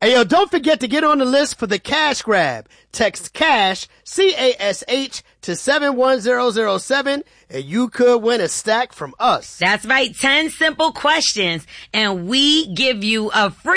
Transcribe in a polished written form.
Hey, yo, don't forget to get on the list for the cash grab. Text CASH, C-A-S-H, to 71007, and you could win a stack from us. That's right. 10 simple questions, and we give you a free